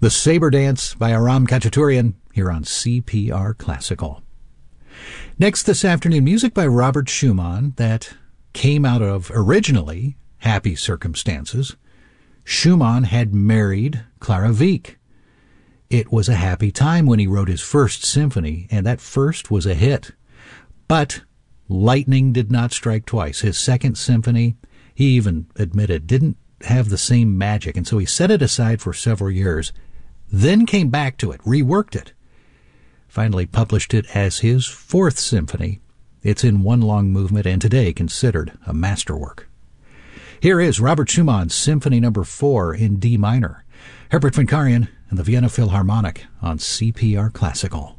The Saber Dance by Aram Khachaturian here on CPR Classical. Next this afternoon, music by Robert Schumann that came out of, originally, happy circumstances. Schumann had married Clara Wieck. It was a happy time when he wrote his first symphony, and that first was a hit. But lightning did not strike twice. His second symphony, he even admitted, didn't have the same magic, and so he set it aside for several years, then came back to it, reworked it, finally published it as his fourth symphony. It's in one long movement and today considered a masterwork. Here is Robert Schumann's Symphony No. 4 in D minor. Herbert von Karajan and the Vienna Philharmonic on CPR Classical.